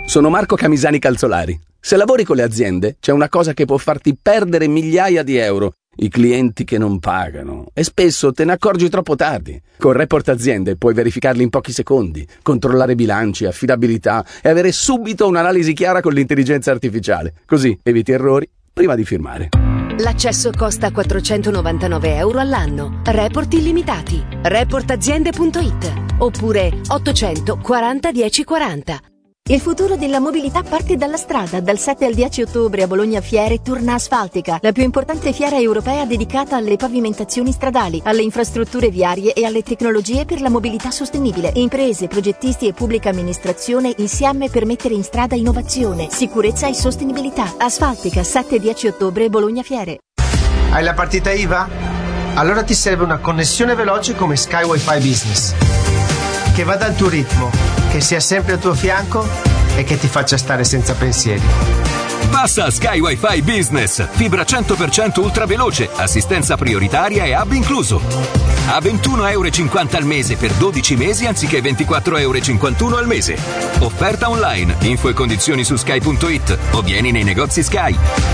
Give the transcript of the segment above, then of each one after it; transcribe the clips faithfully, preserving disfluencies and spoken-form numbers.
sono Marco Camisani Calzolari. Se lavori con le aziende, c'è una cosa che può farti perdere migliaia di euro: i clienti che non pagano. E spesso te ne accorgi troppo tardi. Con Report Aziende puoi verificarli in pochi secondi, controllare bilanci, affidabilità e avere subito un'analisi chiara con l'intelligenza artificiale. Così eviti errori prima di firmare. L'accesso costa quattrocentonovantanove euro all'anno. Report illimitati. report aziende punto it oppure ottocento quaranta dieci quaranta. Il futuro della mobilità parte dalla strada. Dal sette al dieci ottobre a Bologna Fiere torna Asfaltica, la più importante fiera europea dedicata alle pavimentazioni stradali, alle infrastrutture viarie e alle tecnologie per la mobilità sostenibile. Imprese, progettisti e pubblica amministrazione insieme per mettere in strada innovazione, sicurezza e sostenibilità. Asfaltica, sette dieci ottobre, Bologna Fiere. Hai la partita I V A? Allora ti serve una connessione veloce come Sky Wi-Fi Business, che vada al tuo ritmo, che sia sempre al tuo fianco e che ti faccia stare senza pensieri. Passa a Sky Wi-Fi Business, fibra cento per cento ultraveloce, assistenza prioritaria e hub incluso. A ventuno euro e cinquanta al mese per dodici mesi anziché ventiquattro euro e cinquantuno al mese. Offerta online, info e condizioni su sky punto it o vieni nei negozi Sky.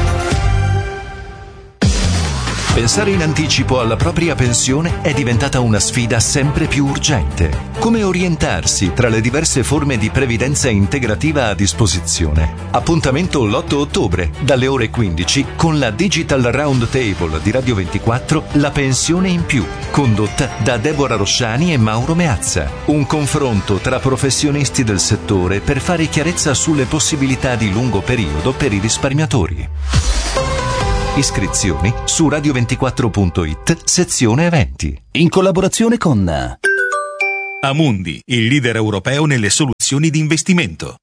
Pensare in anticipo alla propria pensione è diventata una sfida sempre più urgente. Come orientarsi tra le diverse forme di previdenza integrativa a disposizione? Appuntamento l'otto ottobre, dalle ore quindici, con la Digital Roundtable di Radio ventiquattro, La pensione in più, condotta da Deborah Rosciani e Mauro Meazza. Un confronto tra professionisti del settore per fare chiarezza sulle possibilità di lungo periodo per i risparmiatori. Iscrizioni su radio ventiquattro punto it, sezione eventi. In collaborazione con Amundi, il leader europeo nelle soluzioni di investimento.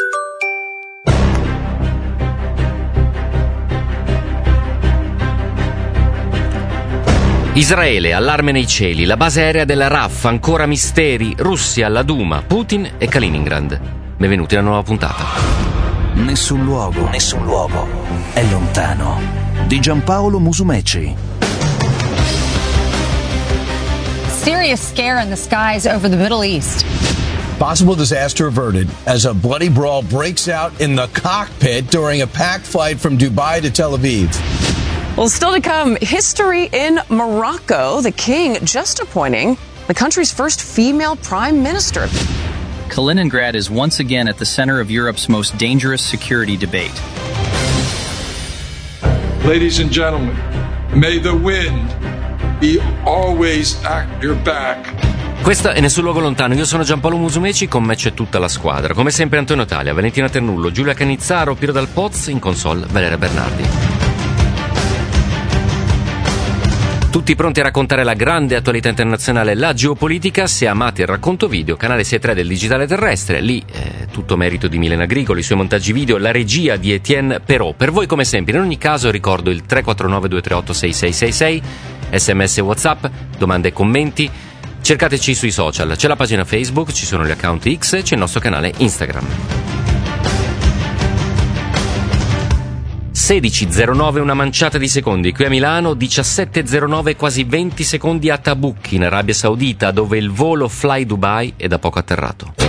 Israele, allarme nei cieli, la base aerea della R A F, ancora misteri, Russia, la Duma, Putin e Kaliningrad. Benvenuti alla nuova puntata. Nessun luogo, nessun luogo è lontano. Di Giampaolo Musumeci. Serious scare in the skies over the Middle East. Possible disaster averted as a bloody brawl breaks out in the cockpit during a packed flight from Dubai to Tel Aviv. Well, still to come, history in Morocco, the king just appointing the country's first female prime minister. Kaliningrad is once again at the center of Europe's most dangerous security debate. Ladies and gentlemen, may the wind be always at your back. Questa è Nessun luogo lontano, io sono Giampaolo Musumeci, con me c'è tutta la squadra. Come sempre Antonio Talia, Valentina Ternullo, Giulia Canizzaro, Piero Dal Poz, in console Valeria Bernardi. Tutti pronti a raccontare la grande attualità internazionale, la geopolitica. Se amate il racconto video, canale sei tre del digitale terrestre, lì eh, tutto merito di Milena Grigoli, i suoi montaggi video, la regia di Etienne Perot. Per voi come sempre, in ogni caso ricordo il tre quattro nove due tre otto sei sei sei sei, sms e WhatsApp, domande e commenti. Cercateci sui social, c'è la pagina Facebook, ci sono gli account X, c'è il nostro canale Instagram. sedici e zero nove, una manciata di secondi qui a Milano, diciassette e zero nove, quasi venti secondi a Tabuk in Arabia Saudita, dove il volo Fly Dubai è da poco atterrato.